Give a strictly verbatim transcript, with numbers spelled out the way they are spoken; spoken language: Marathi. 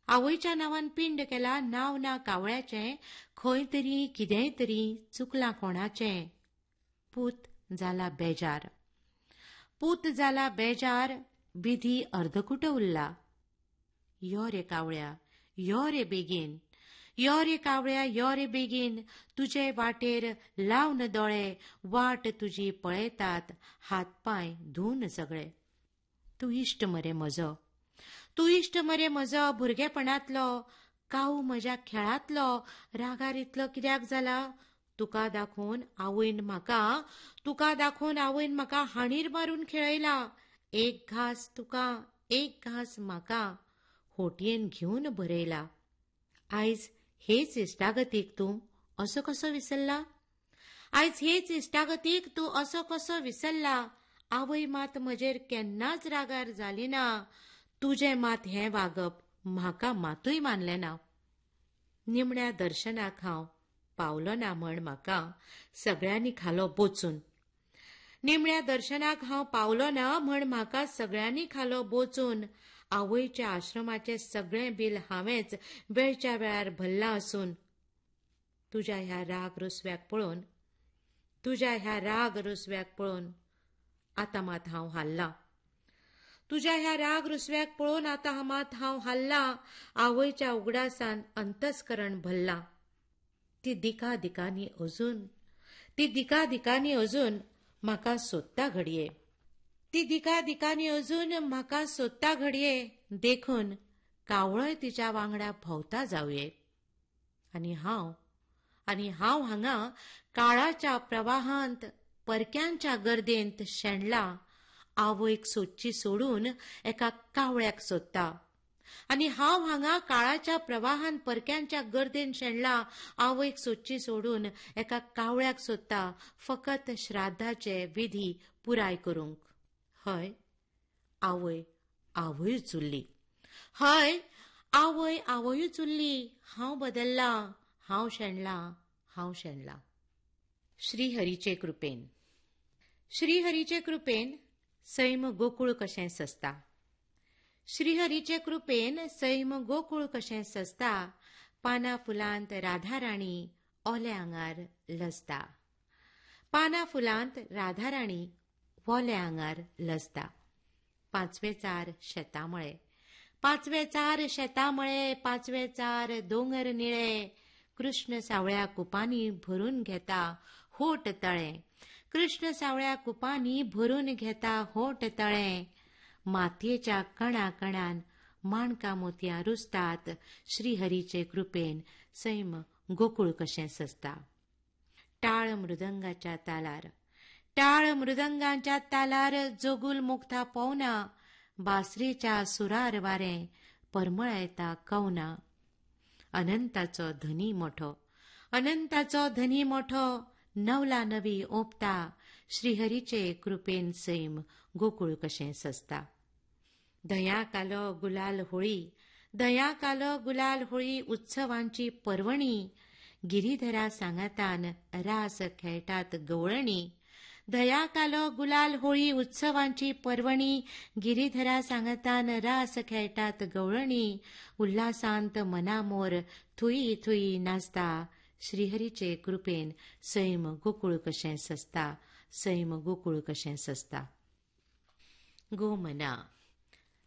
आवयच्या नांवान पिंड केला, नांव ना कावळ्याचें, खंय तरी कितेंय तरी चुकलां कोणाचें. पूत जाला बेजार. पूत जाला बेजार, विधी अर्धकुटो उरला. यो रे कावळ्या, यो रे बेगीन, यो रे कावळ्या, यो रे बेगीन, तुजे वाटेर लावन दोळे, वाट तुजी पळयतात, हात पांय धुवन सगळे. तूं इश्ट मरे म्हजो, तूं इश्ट मरे म्हजो भुरगेपणांतलो, काऊ म्हज्या खेळांतलो, रागार इतलो कित्याक जाला? तुका दाखोवन आवयन म्हाका, तुका दाखोवन आवयन म्हाका हांडीर मारून खेळयला. एक घास तुका, एक घास म्हाका, होटयेन घेवन भरयला. आयज हेच इश्टागतीक तूं असो कसो विसरला? आयज हेच इश्टागतीक तूं असो कसो विसरला? आवय मात म्हजेर केन्नाच रागार जाली ना. तुजें मात हें वागप म्हाका मातूय मानलें ना. निमण्या दर्शनाक हांव पावलो ना म्हण म्हाका सगळ्यांनी खालो बोचून. निमण्या दर्शनाक हांव पावलो ना म्हण म्हाका सगळ्यांनी खालो बोचून. आवयच्या आश्रमाचें सगळें बील हांवेंच वेळच्या वेळार भरलां असून. तुज्या ह्या राग रुसव्याक पळोवन, तुज्या ह्या राग रुसव्याक पळोवन आतां मात हांव हाल्लां. तुज्या ह्या राग रुसव्याक पळोवन आतां मात हांव हाल्लां. आवयच्या उगडासान अंतस्करण भरलां. ती दिका दिकांनी अजून, ती दिका दिकांनी अजून म्हाका सोदता घडये. ती दिका दिकांनी अजून म्हाका सोदता घडये. देखून कावळोय तिच्या वांगडा भोंवता जावये. आनी हांव आनी हांव हांगा काळाच्या प्रवाहांत, परक्यांच्या गर्देंत शेणला. आवयक सोदची सोडून एका कावळ्याक सोदता. आनी हांव हांगा काळाच्या प्रवाहांत, परक्यांच्या गर्देन शेणला. आवयक सोदची सोडून एका कावळ्याक सोदता, फकत श्राद्धाचे विधी पुराय करूंक. हय, आवय आवयूच उरली. हय, आवय आवयूच उरली. हांव बदल्ला, हांव शेणला, हांव शेणला. श्रीहरीचे कृपेन. श्रीहरीचे कृपेन सैम गोकुळ कशें ससता. श्रीहरीचे कृपेन सैम गोकुळ कशें ससता. पाना फुलांत राधाराणी ओल्या आंगार लसता. पाना फुलांत राधाराणी ओल्या आंगार लसता. पांचवे चार शेतामळे, पांचवे चार शेतामळे, पांचवे चार दोंगर निळे. कृष्ण सावळ्या कुपांनी भरून घेता होट तळे. कृष्ण सावळ्या कुपांनी भरून घेता होट तळे. मातयेच्या कणा कणान माणका मोतयां रुजतात. श्रीहरीचे कृपेन सैम गोकुळ कशें ससता. टाळ मृदंगाच्या तालार, टाळ मृदंगाच्या तालार जोगूल मुक्ता पवना. बासरेच्या सुरार वारें परमळयता कवना. अनंताचो धनी मोठो, अनंताचो धनी मोठो, नवला नवी ओंपता. श्रीहरीचे कृपेन सैम गोकुळ कशें ससता. दया कालो गुलाल होळी, दया कालो गुलाल होळी, उत्सवांची पर्वणी. गिरीधरा सांगातान रास खेळटात गवळणी. दया कालो गुलाल होळी, उत्सवांची पर्वणी. गिरीधरा सांगातान रास खेळटात गवळणी. उल्हासांत मनामोर थुई थुई नाचता. श्रीहरीचे कृपेन सैम गोकुळ कशें ससता. सैम गोकुळ कशें ससता. गोमना.